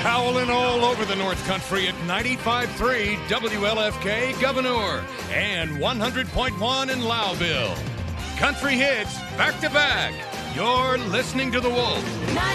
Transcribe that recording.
Howling all over the North Country at 95.3 WLFK Governor and 100.1 in Lowville. Country hits back to back. You're listening to The Wolf.